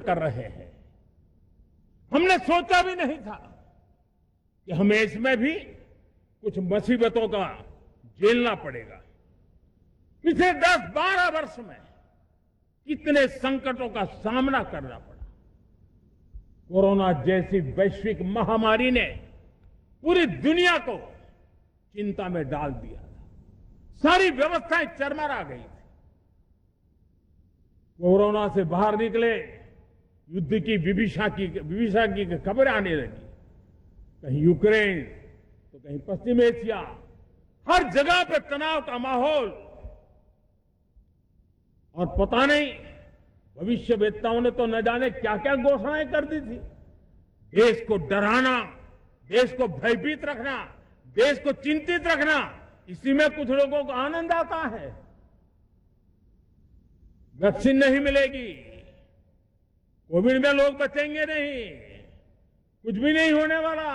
कर रहे हैं। हमने सोचा भी नहीं था कि हमें इसमें भी कुछ मुसीबतों का झेलना पड़ेगा। पिछले 10-12 वर्ष में कितने संकटों का सामना करना पड़ा। कोरोना जैसी वैश्विक महामारी ने पूरी दुनिया को चिंता में डाल दिया था। सारी व्यवस्थाएं चरमरा गई थी। कोरोना से बाहर निकले, युद्ध की विभीषा की खबरें आने लगी। कहीं यूक्रेन तो कहीं पश्चिम एशिया, हर जगह पे तनाव का माहौल। और पता नहीं भविष्यवेत्ताओं ने तो न जाने क्या क्या घोषणाएं कर दी थी। देश को डराना, देश को भयभीत रखना, देश को चिंतित रखना, इसी में कुछ लोगों को आनंद आता है। वैक्सीन नहीं मिलेगी, कोविड में लोग बचेंगे नहीं, कुछ भी नहीं होने वाला।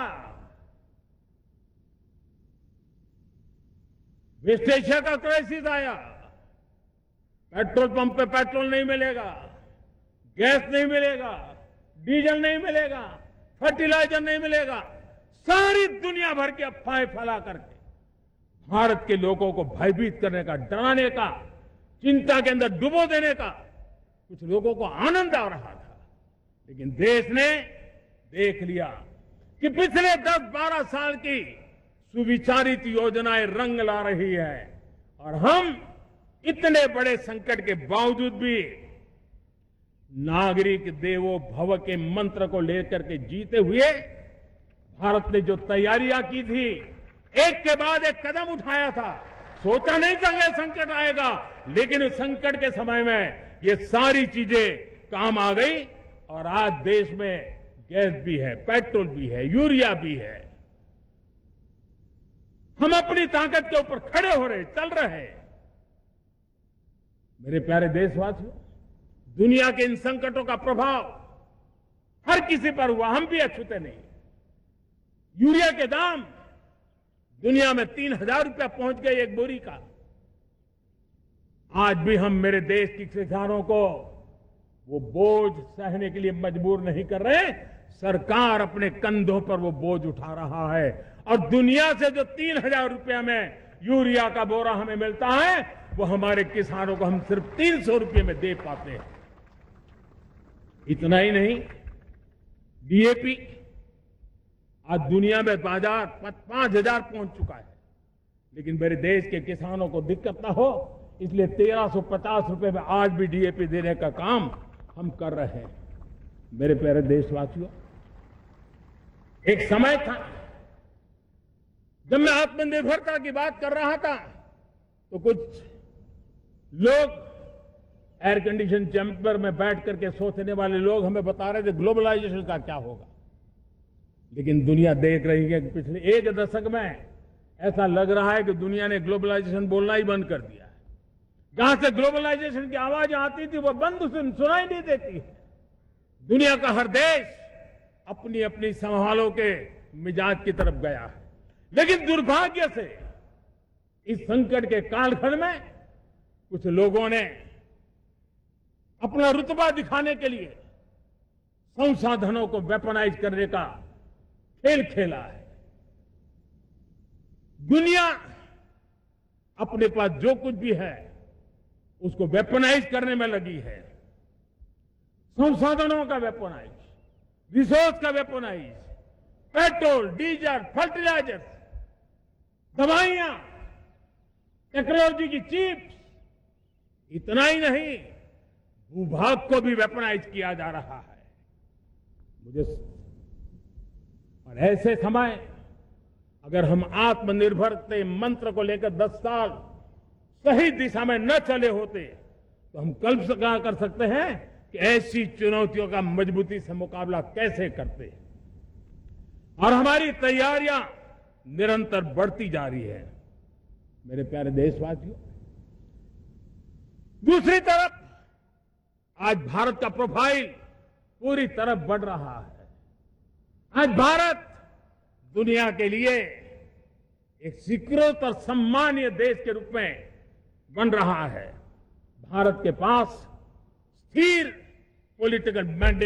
वेस्ट एशिया का क्राइसिस आया, पेट्रोल पंप पे पेट्रोल नहीं मिलेगा, गैस नहीं मिलेगा, डीजल नहीं मिलेगा, फर्टिलाइजर नहीं मिलेगा। सारी दुनिया भर की अफवाहें फैला करके भारत के लोगों को भयभीत करने का, डराने का, चिंता के अंदर डुबो देने का कुछ लोगों को आनंद आ रहा था। लेकिन देश ने देख लिया कि पिछले 10-12 साल की सुविचारित योजनाएं रंग ला रही है और हम इतने बड़े संकट के बावजूद भी नागरिक देवो भव के मंत्र को लेकर के जीते हुए भारत ने जो तैयारियां की थी, एक के बाद एक कदम उठाया था। सोचा नहीं था कि संकट आएगा, लेकिन इस संकट के समय में ये सारी चीजें काम आ गई और आज देश में गैस भी है, पेट्रोल भी है, यूरिया भी है। हम अपनी ताकत के ऊपर खड़े हो रहे, चल रहे हैं। मेरे प्यारे देशवासियों, दुनिया के इन संकटों का प्रभाव हर किसी पर हुआ, हम भी अछूते नहीं। यूरिया के दाम दुनिया में 3,000 रुपया पहुंच गए एक बोरी का। आज भी हम मेरे देश के किसानों को वो बोझ सहने के लिए मजबूर नहीं कर रहे। सरकार अपने कंधों पर वो बोझ उठा रहा है और दुनिया से जो 3,000 रुपया में यूरिया का बोरा हमें मिलता है, वो हमारे किसानों को हम सिर्फ 300 रुपये में दे पाते हैं। इतना ही नहीं, डीएपी आज दुनिया में बाजार 5,000 पहुंच चुका है। लेकिन मेरे देश के किसानों को दिक्कत ना हो, इसलिए 1,350 रुपये में आज भी डीएपी देने का काम हम कर रहे हैं। मेरे प्यारे देशवासियों, एक समय था जब मैं आत्मनिर्भरता की बात कर रहा था तो कुछ लोग एयर कंडीशन चैम्बर में बैठ करके सोचने वाले लोग हमें बता रहे थे ग्लोबलाइजेशन का क्या होगा। लेकिन दुनिया देख रही है कि पिछले एक दशक में ऐसा लग रहा है कि दुनिया ने ग्लोबलाइजेशन बोलना ही बंद कर दिया है। जहां से ग्लोबलाइजेशन की आवाज आती थी वो बंद सुनाई नहीं देती है। दुनिया का हर देश अपनी अपनी संभालों के मिजाज की तरफ गया है। लेकिन दुर्भाग्य से इस संकट के कालखंड में कुछ लोगों ने अपना रुतबा दिखाने के लिए संसाधनों को वेपनाइज करने का खेल खेला है। दुनिया अपने पास जो कुछ भी है उसको वेपनाइज करने में लगी है। संसाधनों का वेपनाइज, रिसोर्स का वेपनाइज, पेट्रोल, डीजल, फर्टिलाइजर, दवाइयां, टेक्नोलॉजी की चिप्स, इतना ही नहीं, भूभाग को भी वेपनाइज किया जा रहा है। और ऐसे समय अगर हम आत्मनिर्भरता मंत्र को लेकर 10 साल सही दिशा में न चले होते तो हम कल्पना कर सकते हैं कि ऐसी चुनौतियों का मजबूती से मुकाबला कैसे करते हैं। और हमारी तैयारियां निरंतर बढ़ती जा रही है। मेरे प्यारे देशवासियों, दूसरी तरफ आज भारत का प्रोफाइल पूरी तरफ बढ़ रहा है। आज भारत दुनिया के लिए एक स्वीकृत और सम्मानीय देश के रूप में बन रहा है। भारत के पास स्थिर पॉलिटिकल मैंडेट